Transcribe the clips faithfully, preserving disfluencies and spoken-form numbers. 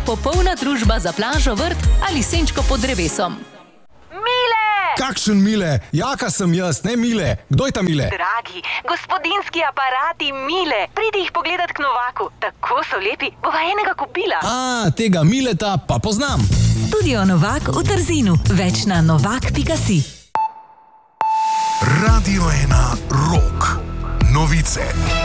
popolna družba za plažo, vrt ali senčko pod drevesom. Mile! Kakšen Mile? Jaka sem jaz, ne Mile. Kdo je ta Mile? Dragi, gospodinski aparati Mile. Pridi jih pogledat k Novaku. Tako so lepi, bova enega kupila. A, tega Mileta pa poznam. Studio Novak v Trzinu. Več na novak pika si. Radio ena Rock. Novice.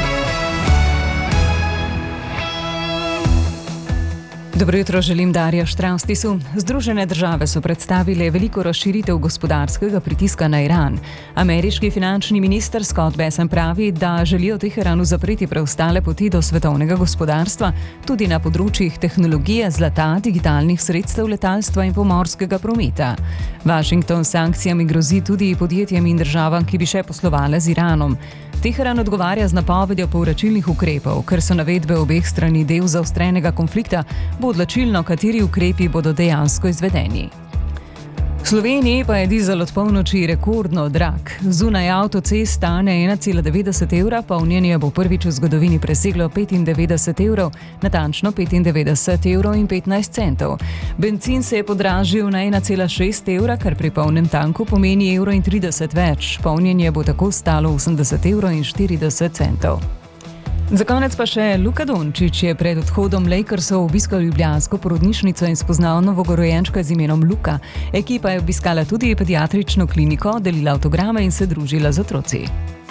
Dobro jutro, želim Darja Štravstisu. Združene države so predstavile veliko razširitev gospodarskega pritiska na Iran. Ameriški finančni minister Scott Bessent pravi, da želijo Teheranu zapreti preostale poti do svetovnega gospodarstva, tudi na področjih tehnologije, zlata, digitalnih sredstev, letalstva in pomorskega prometa. Washington s sankcijami grozi tudi podjetjem in državam, ki bi še poslovale z Iranom. Teheran odgovarja z napovedjo povračilnih ukrepov, ker so navedbe obeh strani del zaostrenega konflikta, bo odločilno, kateri ukrepi bodo dejansko izvedeni. V Sloveniji pa je dizel od polnoči rekordno drag. Zunaj avtocest stane ena cela devetdeset evra, polnjenje bo prvič v zgodovini preseglo petindevetdeset evrov, natančno petindevetdeset evrov in petnajst centov. Bencin se je podražil na ena cela šest evra, kar pri polnem tanku pomeni evro in trideset več. Polnjenje bo tako stalo osemdeset evrov in štirideset centov. Za konec pa še Luka Dončić je pred odhodom Lakersov obiskal ljubljansko porodnišnico in spoznal novogorojenčka z imenom Luka. Ekipa je obiskala tudi pediatrično kliniko, delila avtograme in se družila z otroci.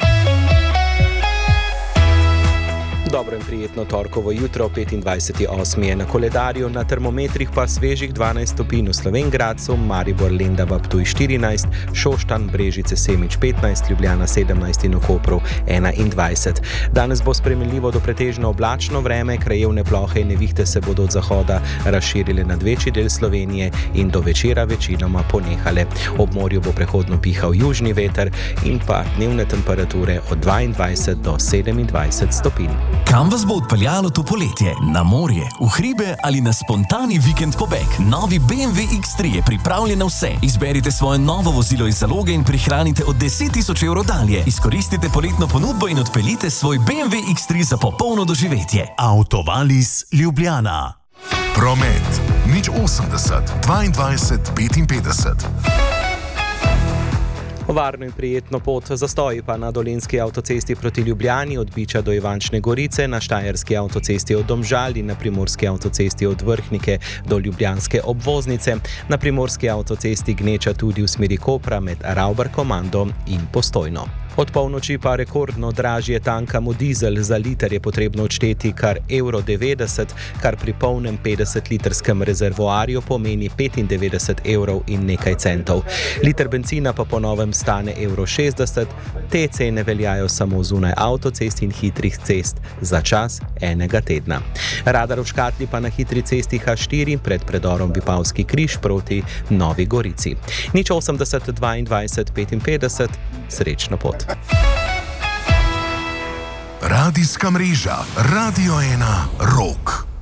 Dobro in prijetno torkovo jutro, petindvajseti osmi je na koledarju, na termometrih pa svežih dvanajst stopinj v Slovenj Gradcu, Maribor, Lendava, Ptuj štirinajst, Šoštanj, Brežice, Semič petnajst, Ljubljana sedemnajst in v Kopru enaindvajset. Danes bo spremenljivo do pretežno oblačno vreme, krajevne plohe in nevihte se bodo od zahoda razširile nad večji del Slovenije in do večera večinoma ponehale. Ob morju bo prehodno pihal južni veter in pa dnevne temperature od dvaindvajset do sedemindvajset stopinj. Kam vas bo odpeljalo to poletje? Na morje, v hribe ali na spontani vikend pobeg? Novi B M W X tri je pripravljen na vse. Izberite svoje novo vozilo iz zaloge in prihranite od deset tisoč evrov dalje. Izkoristite poletno ponudbo in odpeljite svoj B M W X tri za popolno doživetje. Autovalis Ljubljana. Promet nič osemdeset dvaindvajset petinpetdeset. Varno in prijetno pot, zastoji pa na Dolenjski avtocesti proti Ljubljani od Biča do Ivančne Gorice, na Štajerski avtocesti od Domžal in na Primorski avtocesti od Vrhnike do Ljubljanske obvoznice. Na Primorski avtocesti gneča tudi v smeri Kopra med Ravbar-Komando in Postojno. Od polnoči pa rekordno dražje tankamo dizel, za liter je potrebno odšteti kar evro devetdeset, kar pri polnem petdesetlitrskem rezervoarju pomeni petindevetdeset evrov in nekaj centov. Liter bencina pa po novem stane evro šestdeset, te cene veljajo samo zunaj avtocest in hitrih cest za čas enega tedna. Radar v škatli pa na hitri cesti H štiri pred predorom Vipavski križ proti Novi Gorici. nič osemdeset dvaindvajset petinpetdeset, srečno pot. Radijska mreža Radio ena Rock.